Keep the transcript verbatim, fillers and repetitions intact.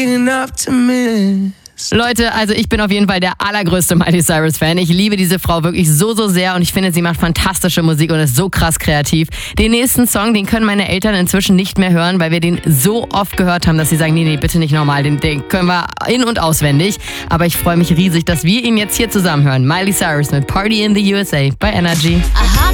Leute, also ich bin auf jeden Fall der allergrößte Miley Cyrus-Fan. Ich liebe diese Frau wirklich so, so sehr und ich finde, sie macht fantastische Musik und ist so krass kreativ. Den nächsten Song, den können meine Eltern inzwischen nicht mehr hören, weil wir den so oft gehört haben, dass sie sagen, nee, nee, bitte nicht nochmal, den, den können wir in- und auswendig. Aber ich freue mich riesig, dass wir ihn jetzt hier zusammen hören. Miley Cyrus mit Party in the U S A bei Energy. Aha.